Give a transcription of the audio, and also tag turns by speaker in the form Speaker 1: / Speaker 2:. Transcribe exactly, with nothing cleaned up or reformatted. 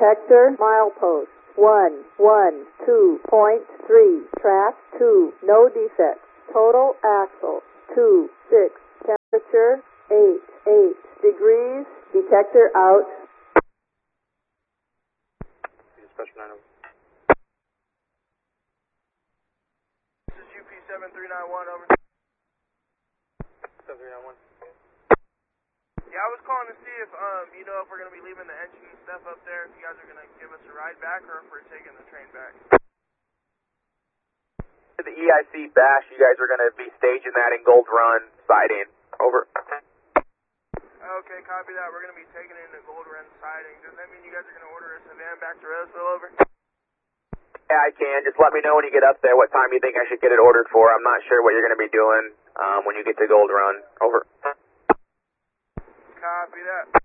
Speaker 1: detector, milepost, one, one, two point three, track, two, no defects, total axle, two, six, temperature, eight, eight degrees, detector out.
Speaker 2: This is U P seven three nine one, over.
Speaker 3: seven three nine one.
Speaker 2: Yeah, I was calling to see if, um, you know, if we're going to be leaving the engine and stuff up there, if you guys are going to give us a ride back, or if we're taking the train back.
Speaker 3: The E I C bash, you guys are going to be staging that in Gold Run siding. Over.
Speaker 2: Okay, copy that. We're going to be taking it into Gold Run siding. Does that mean you guys are going to order us a van back to Roseville, over?
Speaker 3: Yeah, I can. Just let me know when you get up there what time you think I should get it ordered for. I'm not sure what you're going to be doing um, when you get to Gold Run. Over.
Speaker 2: Copy that.